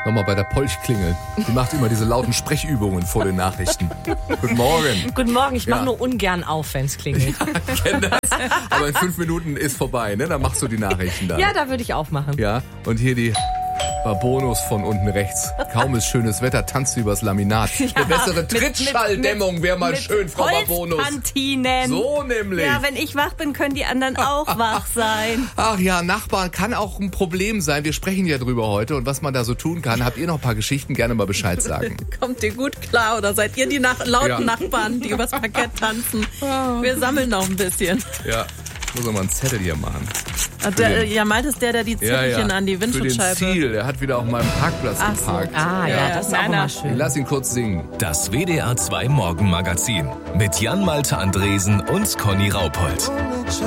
nochmal bei der Polch klingeln. Die macht immer diese lauten Sprechübungen vor den Nachrichten. Guten Morgen. Guten Morgen, ich mache nur ungern auf, wenn es klingelt. Ja, ich kenne das. Aber in 5 Minuten ist vorbei, ne? Dann machst du die Nachrichten dann. Ja, da würde ich aufmachen. Ja, und hier die Bonus von unten rechts. Kaum ist schönes Wetter, tanzt du übers Laminat. Eine bessere Trittschalldämmung wäre mal schön, Frau Bonus. Holzpantinen. So nämlich. Ja, wenn ich wach bin, können die anderen auch wach sein. Ach ja, Nachbarn kann auch ein Problem sein. Wir sprechen ja drüber heute und was man da so tun kann. Habt ihr noch ein paar Geschichten? Gerne mal Bescheid sagen. Kommt ihr gut klar oder seid ihr die lauten Nachbarn, die übers Parkett tanzen? Wir sammeln noch ein bisschen. Ja, muss mal einen Zettel hier machen. Meint es der die Zettelchen an die Windschutzscheibe? Für den Ziel, der hat wieder auf meinem Parkplatz geparkt. So. Ja, das ist auch immer schön. Lass ihn kurz singen. Das WDR 2 Morgenmagazin mit Jan Malte Andresen und Conny Raupold.